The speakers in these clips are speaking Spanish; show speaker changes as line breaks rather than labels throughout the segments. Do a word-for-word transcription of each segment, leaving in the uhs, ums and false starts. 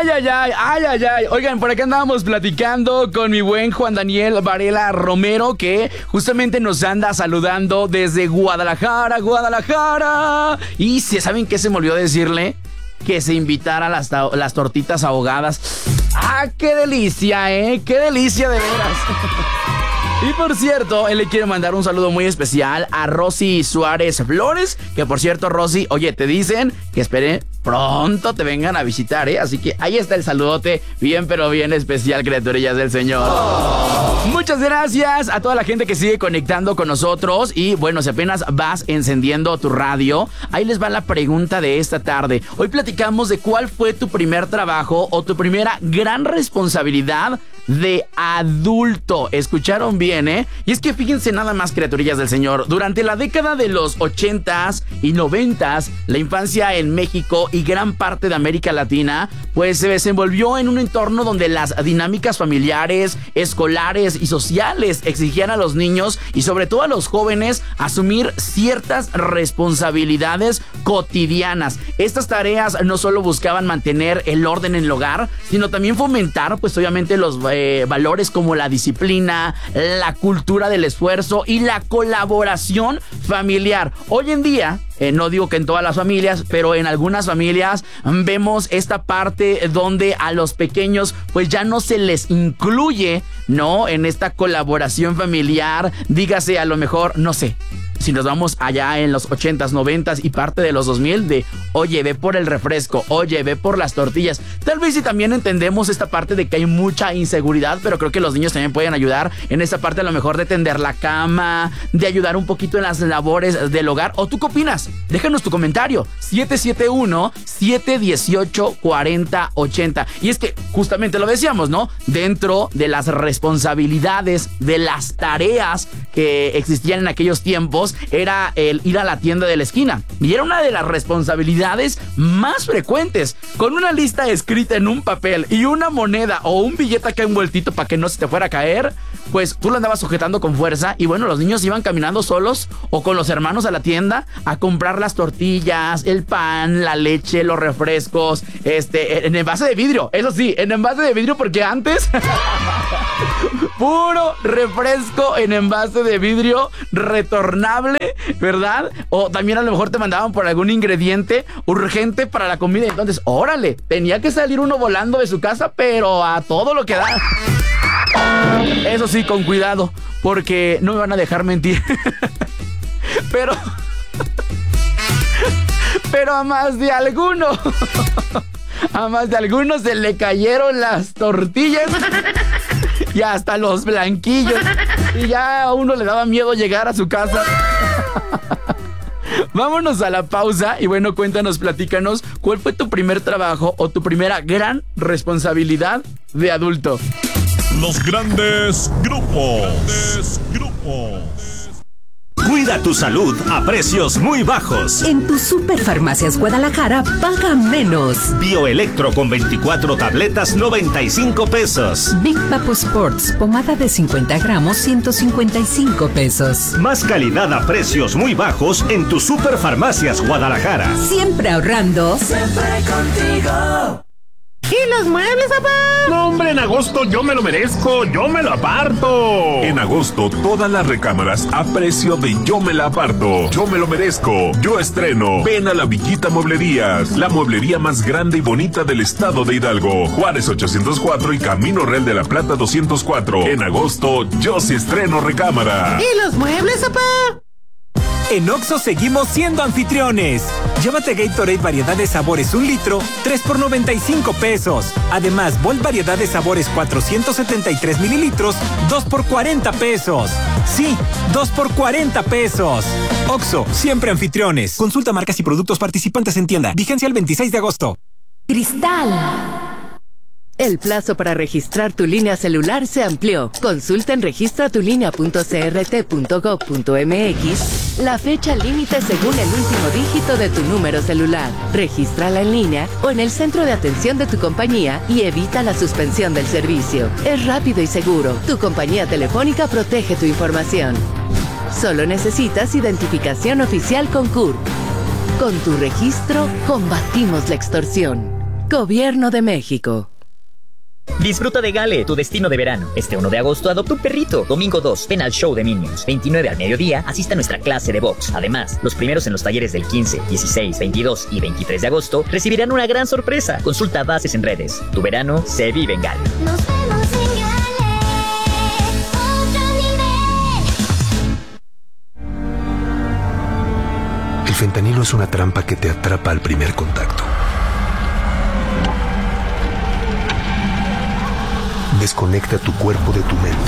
Ay, ay, ay, ay, ay, ay. Oigan, por acá andábamos platicando con mi buen Juan Daniel Varela Romero, que justamente nos anda saludando desde Guadalajara, Guadalajara. Y si saben qué se me olvidó decirle, que se invitara a las, las tortitas ahogadas. ¡Ah, qué delicia, eh! ¡Qué delicia de veras! Y por cierto, él le quiere mandar un saludo muy especial a Rosy Suárez Flores, que por cierto, Rosy, oye, te dicen que espere pronto te vengan a visitar, ¿eh? Así que ahí está el saludote bien, pero bien especial, criaturillas del Señor. Oh. Muchas gracias a toda la gente que sigue conectando con nosotros. Y bueno, si apenas vas encendiendo tu radio, ahí les va la pregunta de esta tarde. Hoy platicamos de cuál fue tu primer trabajo o tu primera gran responsabilidad de adulto. Escucharon bien, ¿eh? Y es que fíjense nada más, criaturillas del Señor. Durante la década de los ochentas y noventas, la infancia en México y gran parte de América Latina, pues se desenvolvió en un entorno donde las dinámicas familiares, escolares y sociales exigían a los niños y sobre todo a los jóvenes asumir ciertas responsabilidades cotidianas. Estas tareas no solo buscaban mantener el orden en el hogar, sino también fomentar, pues obviamente, los eh, valores como la disciplina, la cultura del esfuerzo y la colaboración familiar. Hoy en día, Eh, no digo que en todas las familias, pero en algunas familias vemos esta parte donde a los pequeños pues ya no se les incluye, ¿no? En esta colaboración familiar, dígase a lo mejor, no sé, si nos vamos allá en los ochentas, noventas y parte de los dos mil, de oye, ve por el refresco, oye, ve por las tortillas. Tal vez si también entendemos esta parte de que hay mucha inseguridad, pero creo que los niños también pueden ayudar en esta parte a lo mejor de tender la cama, de ayudar un poquito en las labores del hogar. ¿O tú qué opinas? Déjanos tu comentario. siete siete uno, siete uno ocho, cuatro cero ocho cero. Y es que justamente lo decíamos, ¿no? Dentro de las responsabilidades, de las tareas que existían en aquellos tiempos, era el ir a la tienda de la esquina. Y era una de las responsabilidades más frecuentes. Con una lista escrita en un papel y una moneda o un billete acá envueltito para que no se te fuera a caer, pues tú lo andabas sujetando con fuerza. Y bueno, los niños iban caminando solos o con los hermanos a la tienda a comprar las tortillas, el pan, la leche, los refrescos, este, en envase de vidrio. Eso sí, en envase de vidrio, porque antes puro refresco en envase de vidrio retornable, ¿verdad? O también a lo mejor te mandaban por algún ingrediente urgente para la comida. Entonces, órale, tenía que salir uno volando de su casa, pero a todo lo que da. Eso sí, con cuidado, porque no me van a dejar mentir. Pero... Pero a más de alguno, a más de alguno se le cayeron las tortillas y hasta los blanquillos. Y ya a uno le daba miedo llegar a su casa. Vámonos a la pausa y bueno, cuéntanos, platícanos, ¿cuál fue tu primer trabajo o tu primera gran responsabilidad de adulto?
Los grandes grupos. Grandes grupos.
Cuida tu salud a precios muy bajos.
En tu Superfarmacias Guadalajara, paga menos.
Bioelectro con veinticuatro tabletas, noventa y cinco pesos.
Big Papo Sports, pomada de cincuenta gramos, ciento cincuenta y cinco pesos.
Más calidad a precios muy bajos en tu Superfarmacias Guadalajara.
Siempre ahorrando.
Siempre contigo.
¿Y los muebles, papá?
No, hombre, en agosto yo me lo merezco, yo me lo aparto.
En agosto, todas las recámaras a precio de yo me la aparto. Yo me lo merezco, yo estreno. Ven a la Villita Mueblerías, la mueblería más grande y bonita del estado de Hidalgo. Juárez ochocientos cuatro y Camino Real de la Plata doscientos cuatro. En agosto, yo sí estreno recámara.
¿Y los muebles, papá?
En Oxxo seguimos siendo anfitriones. Llévate Gatorade variedad de sabores un litro, tres por noventa y cinco pesos. Además, Volt variedad de sabores cuatrocientos setenta y tres mililitros, dos por cuarenta pesos. Sí, dos por cuarenta pesos. Oxxo, siempre anfitriones. Consulta marcas y productos participantes en tienda. Vigencia el veintiséis de agosto.
Cristal. El plazo para registrar tu línea celular se amplió. Consulta en registra tu línea punto c r t punto gov punto m x la fecha límite según el último dígito de tu número celular. Regístrala en línea o en el centro de atención de tu compañía y evita la suspensión del servicio. Es rápido y seguro. Tu compañía telefónica protege tu información. Solo necesitas identificación oficial con C U R P. Con tu registro, combatimos la extorsión. Gobierno de México.
Disfruta de Gale, tu destino de verano. Este uno de agosto adopta un perrito. Domingo dos, ven al show de Minions. veintinueve al mediodía, asista a nuestra clase de box. Además, los primeros en los talleres del quince, dieciséis, veintidós y veintitrés de agosto recibirán una gran sorpresa. Consulta bases en redes. Tu verano se vive en Gale.
Nos vemos en Gale, otro nivel.
El fentanilo es una trampa que te atrapa al primer contacto. Desconecta tu cuerpo de tu mente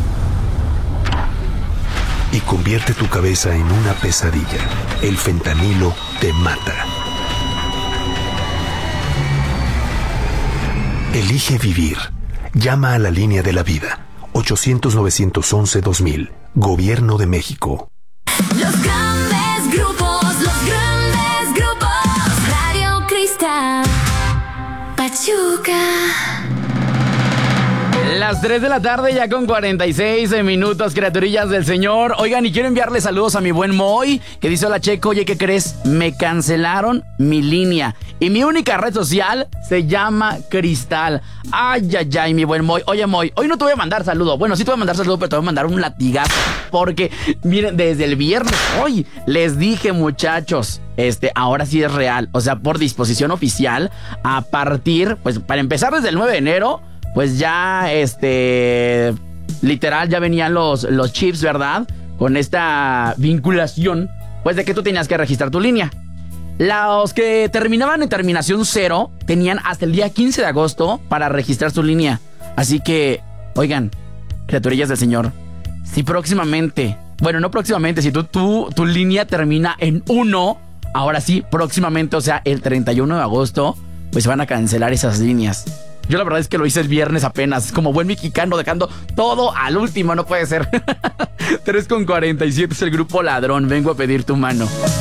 y convierte tu cabeza en una pesadilla. El fentanilo te mata. Elige vivir. Llama a la línea de la vida. ochocientos, novecientos once, dos mil. Gobierno de México.
Los grandes grupos, los grandes grupos. Radio Cristal, Pachuca.
Las tres de la tarde ya con cuarenta y seis minutos, criaturillas del Señor. Oigan, y quiero enviarle saludos a mi buen Moy, que dice: hola Checo, oye, ¿qué crees? Me cancelaron mi línea y mi única red social se llama Cristal. Ay, ay, ay, mi buen Moy. Oye, Moy, hoy no te voy a mandar saludo. Bueno, sí te voy a mandar saludo, pero te voy a mandar un latigazo. Porque, miren, desde el viernes, hoy les dije, muchachos, este, ahora sí es real. O sea, por disposición oficial, a partir, pues, para empezar desde el nueve de enero... Pues ya, este, literal, ya venían los, los chips, ¿verdad? Con esta vinculación, pues de que tú tenías que registrar tu línea. Los que terminaban en terminación cero tenían hasta el día quince de agosto para registrar su línea. Así que, oigan, criaturillas del Señor, si próximamente, bueno, no próximamente, si tú, tú, tu línea termina en uno, ahora sí, próximamente, o sea, el treinta y uno de agosto, pues van a cancelar esas líneas. Yo la verdad es que lo hice el viernes apenas, como buen mexicano, dejando todo al último, no puede ser. tres con cuarenta y siete es el grupo Ladrón, vengo a pedir tu mano.